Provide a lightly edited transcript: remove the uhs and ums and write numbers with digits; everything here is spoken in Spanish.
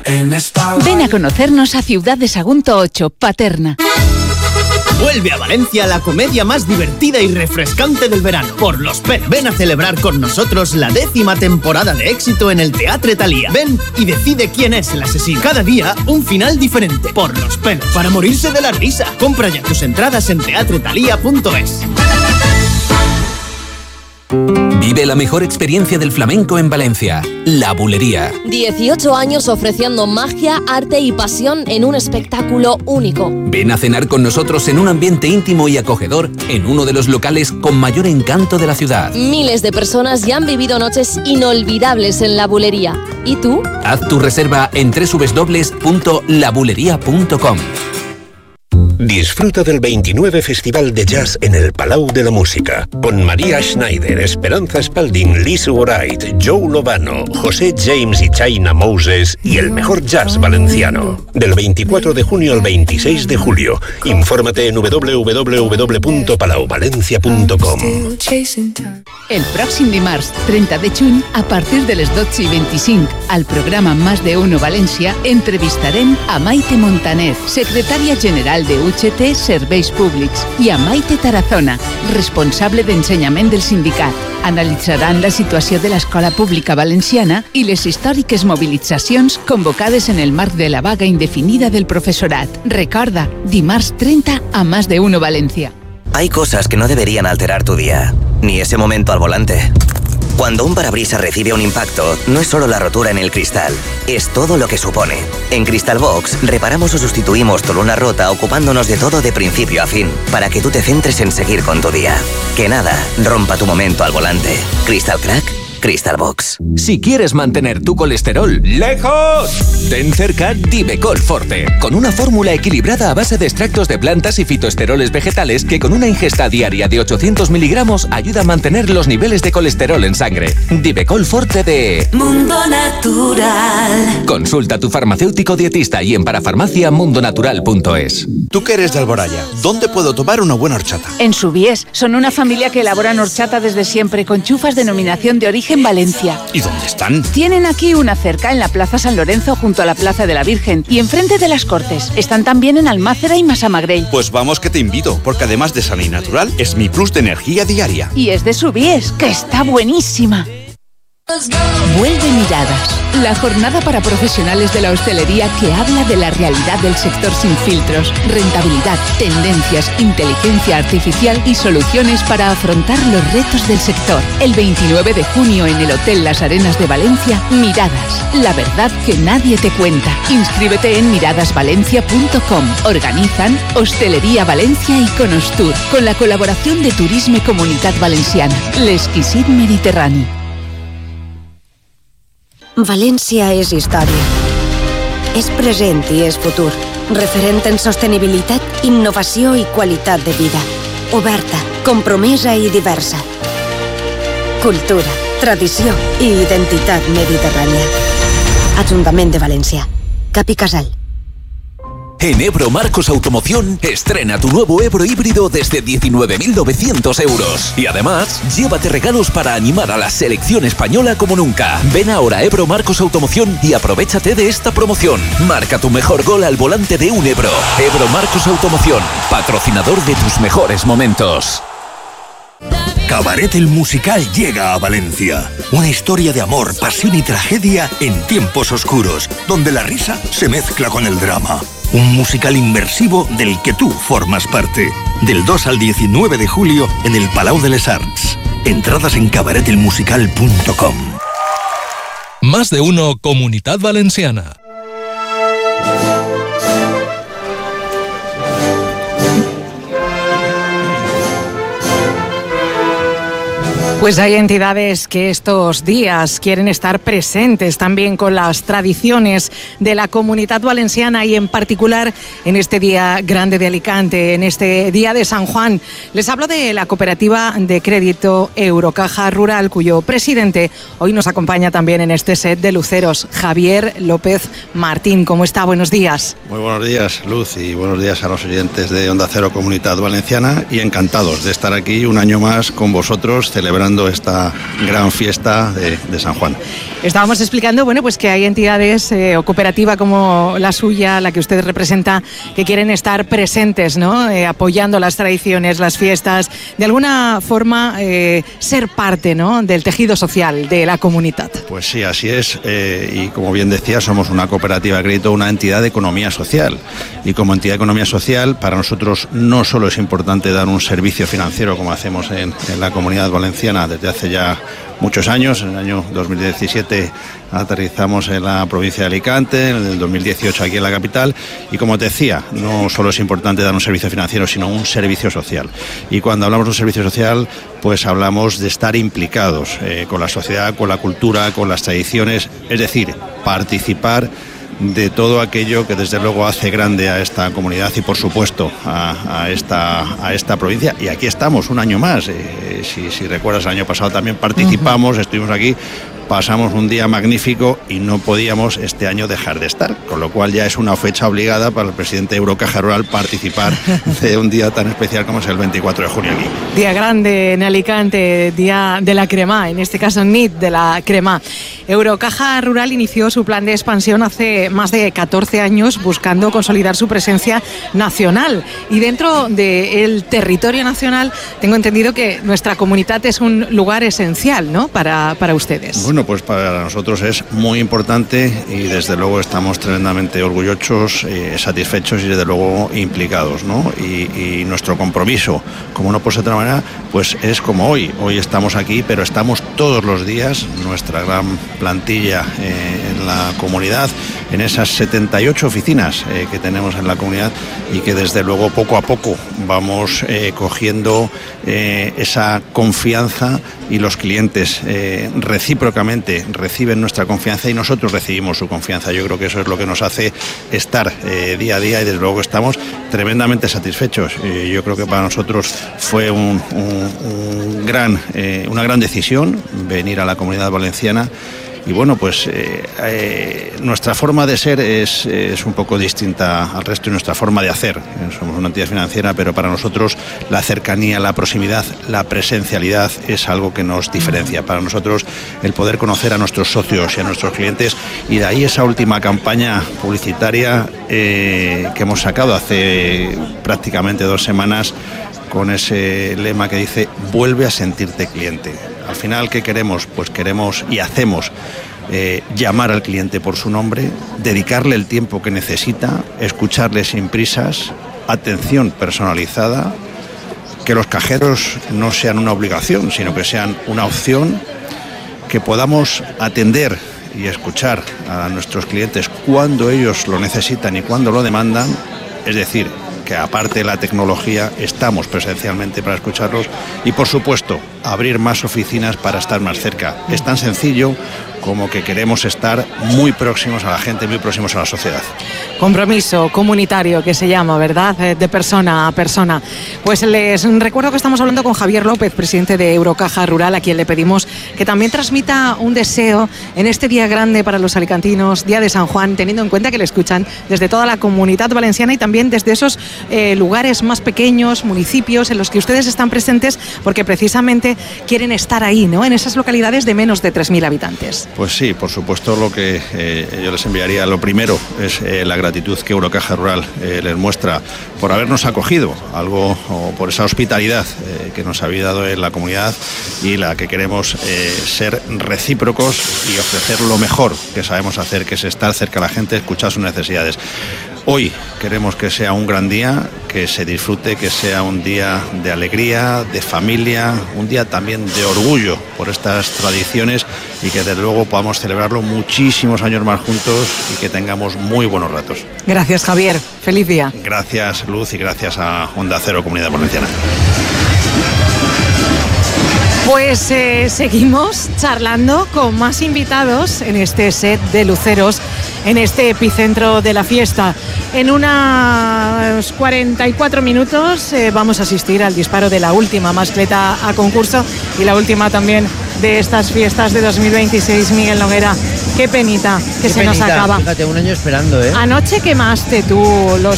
Ven a conocernos a Ciudad de Sagunto 8, Paterna. Vuelve a Valencia la comedia más divertida y refrescante del verano, Por los pelos. Ven a celebrar con nosotros la 10ª temporada de éxito en el Teatre Thalía. Ven y decide quién es el asesino. Cada día, un final diferente. Por los pelos. Para morirse de la risa. Compra ya tus entradas en teatrethalia.es. Vive la mejor experiencia del flamenco en Valencia, La Bulería. 18 años ofreciendo magia, arte y pasión en un espectáculo único. Ven a cenar con nosotros en un ambiente íntimo y acogedor en uno de los locales con mayor encanto de la ciudad. Miles de personas ya han vivido noches inolvidables en La Bulería. ¿Y tú? Haz tu reserva en www.labulería.com. Disfruta del 29 Festival de Jazz en el Palau de la Música, con María Schneider, Esperanza Spalding, Liz Wright, Joe Lovano, José James y China Moses y el mejor jazz valenciano. Del 24 de junio al 26 de julio. Infórmate en www.palauvalencia.com. El pròxim dimarts, 30 de juny, a partir de les 12:25, al programa Más de Uno València, entrevistarem a Maite Montaner, secretària general de UGT Serveis Públics, i a Maite Tarazona, responsable d'ensenyament del sindicat. Analitzaran la situació de l'escola pública valenciana i les històriques mobilitzacions convocades en el marc de la vaga indefinida del professorat. Recorda, dimarts 30 a Más de Uno Valencia. Hay cosas que no deberían alterar tu día, ni ese momento al volante. Cuando un parabrisas recibe un impacto, no es solo la rotura en el cristal, es todo lo que supone. En Crystal Box, reparamos o sustituimos tu luna rota ocupándonos de todo de principio a fin, para que tú te centres en seguir con tu día. Que nada rompa tu momento al volante. Crystal Crack, Crystal Box. Si quieres mantener tu colesterol lejos, ten cerca Divecol Forte, con una fórmula equilibrada a base de extractos de plantas y fitoesteroles vegetales que con una ingesta diaria de 800 miligramos ayuda a mantener los niveles de colesterol en sangre. Divecol Forte de Mundo Natural. Consulta a tu farmacéutico dietista y en parafarmaciamundonatural.es. Tú que eres de Alboraya, ¿dónde puedo tomar una buena horchata? En Subies, son una familia que elaboran horchata desde siempre con chufas denominación de origen Valencia. ¿Y dónde están? Tienen aquí una cerca en la Plaza San Lorenzo junto a la Plaza de la Virgen y enfrente de las Cortes. Están también en Almácera y Massamagrell. Pues vamos que te invito, porque además de sana y natural, es mi plus de energía diaria. Y es de Subies, que está buenísima. Vuelve Miradas, la jornada para profesionales de la hostelería que habla de la realidad del sector sin filtros, rentabilidad, tendencias, inteligencia artificial y soluciones para afrontar los retos del sector. El 29 de junio en el Hotel Las Arenas de Valencia, Miradas, la verdad que nadie te cuenta. Inscríbete en miradasvalencia.com. Organizan Hostelería Valencia y Conostur, con la colaboración de Turisme Comunitat Valenciana, l'Exquisit Mediterrani. València és història. És present i és futur. Referent en sostenibilitat, innovació i qualitat de vida. Oberta, compromesa i diversa. Cultura, tradició i identitat mediterrània. Ajuntament de València. Cap i Casal. En Ebro Marcos Automoción, estrena tu nuevo Ebro híbrido desde 19.900 euros. Y además, llévate regalos para animar a la selección española como nunca. Ven ahora a Ebro Marcos Automoción y aprovéchate de esta promoción. Marca tu mejor gol al volante de un Ebro. Ebro Marcos Automoción, patrocinador de tus mejores momentos. Cabaret el Musical llega a Valencia. Una historia de amor, pasión y tragedia en tiempos oscuros, donde la risa se mezcla con el drama. Un musical inmersivo del que tú formas parte. Del 2 al 19 de julio en el Palau de les Arts. Entradas en cabaretelmusical.com. Más de Uno Comunidad Valenciana. Pues hay entidades que estos días quieren estar presentes también con las tradiciones de la Comunidad Valenciana y en particular en este Día Grande de Alicante, en este Día de San Juan. Les hablo de la cooperativa de crédito Eurocaja Rural, cuyo presidente hoy nos acompaña también en este set de luceros, Javier López Martín. ¿Cómo está? Buenos días. Muy buenos días, Luz, y buenos días a los oyentes de Onda Cero Comunidad Valenciana y encantados de estar aquí un año más con vosotros celebrando disfrutando esta gran fiesta de San Juan. Estábamos explicando, bueno, pues que hay entidades o cooperativa como la suya, la que usted representa, que quieren estar presentes, ¿no? Apoyando las tradiciones, las fiestas, de alguna forma ser parte, ¿no?, del tejido social de la comunidad. Pues sí, así es, y como bien decía, somos una cooperativa de crédito, una entidad de economía social, y como entidad de economía social, para nosotros no solo es importante dar un servicio financiero como hacemos en la Comunidad Valenciana desde hace ya muchos años. En el año 2017 aterrizamos en la provincia de Alicante, en el 2018 aquí en la capital, y como te decía, no solo es importante dar un servicio financiero, sino un servicio social. Y cuando hablamos de un servicio social, pues hablamos de estar implicados con la sociedad, con la cultura, con las tradiciones, es decir, participar de todo aquello que desde luego hace grande a esta comunidad y por supuesto a esta provincia. Y aquí estamos un año más. Si recuerdas, el año pasado también participamos, estuvimos aquí, pasamos un día magnífico y no podíamos este año dejar de estar, con lo cual ya es una fecha obligada para el presidente de Eurocaja Rural participar de un día tan especial como es el 24 de junio aquí. Día grande en Alicante, día de la crema, en este caso NIT de la crema. Eurocaja Rural inició su plan de expansión hace más de 14 años buscando consolidar su presencia nacional, y dentro del territorio nacional tengo entendido que nuestra comunidad es un lugar esencial, ¿no?, para ustedes. Bueno, pues para nosotros es muy importante y desde luego estamos tremendamente orgullosos, satisfechos y desde luego implicados, ¿no? Y nuestro compromiso, como no puede ser de otra manera, pues es como hoy. Hoy estamos aquí, pero estamos todos los días, nuestra gran plantilla en la comunidad, en esas 78 oficinas que tenemos en la comunidad, y que desde luego poco a poco vamos cogiendo esa confianza, y los clientes recíprocamente reciben nuestra confianza y nosotros recibimos su confianza. Yo creo que eso es lo que nos hace estar día a día, y desde luego estamos tremendamente satisfechos. Yo creo que para nosotros fue una gran decisión venir a la Comunidad Valenciana. Y bueno, pues nuestra forma de ser es un poco distinta al resto, y nuestra forma de hacer. Somos una entidad financiera, pero para nosotros la cercanía, la proximidad, la presencialidad es algo que nos diferencia. Para nosotros el poder conocer a nuestros socios y a nuestros clientes, y de ahí esa última campaña publicitaria que hemos sacado hace prácticamente 2 semanas, con ese lema que dice: vuelve a sentirte cliente. Al final, ¿qué queremos? Pues queremos y hacemos llamar al cliente por su nombre, dedicarle el tiempo que necesita, escucharle sin prisas, atención personalizada, que los cajeros no sean una obligación, sino que sean una opción, que podamos atender y escuchar a nuestros clientes cuando ellos lo necesitan y cuando lo demandan, es decir, que aparte de la tecnología estamos presencialmente para escucharlos, y por supuesto abrir más oficinas para estar más cerca. Es tan sencillo como que queremos estar muy próximos a la gente, muy próximos a la sociedad. Compromiso comunitario, que se llama, ¿verdad?, de persona a persona. Pues les recuerdo que estamos hablando con Javier López, presidente de Eurocaja Rural, a quien le pedimos que también transmita un deseo en este día grande para los alicantinos, Día de San Juan, teniendo en cuenta que le escuchan desde toda la Comunidad Valenciana y también desde esos lugares más pequeños, municipios en los que ustedes están presentes, porque precisamente quieren estar ahí, ¿no?, en esas localidades de menos de 3.000 habitantes. Pues sí, por supuesto, lo que yo les enviaría, lo primero es la gratitud que Eurocaja Rural les muestra por habernos acogido, algo, o por esa hospitalidad que nos había dado en la comunidad, y la que queremos ser recíprocos y ofrecer lo mejor que sabemos hacer, que es estar cerca de la gente, escuchar sus necesidades. Hoy queremos que sea un gran día, que se disfrute, que sea un día de alegría, de familia, un día también de orgullo por estas tradiciones, y que desde luego podamos celebrarlo muchísimos años más juntos y que tengamos muy buenos ratos. Gracias, Javier. Feliz día. Gracias, Luz, y gracias a Onda Cero Comunidad Valenciana. Pues seguimos charlando con más invitados en este set de luceros, en este epicentro de la fiesta. En unos 44 minutos vamos a asistir al disparo de la última mascleta a concurso, y la última también de estas fiestas de 2026, Miguel Noguera. Qué penita que se nos acaba. Fíjate, un año esperando, ¿eh? Anoche quemaste tú los